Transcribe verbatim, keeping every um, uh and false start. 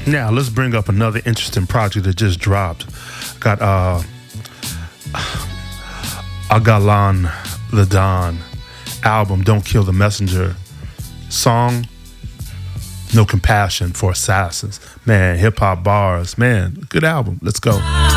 Now let's bring up another interesting project that just dropped. Got uh Agalan the Don album, Don't Kill the Messenger. Song, No Compassion for Assassins. Man, hip hop bars. Man, good album. Let's go.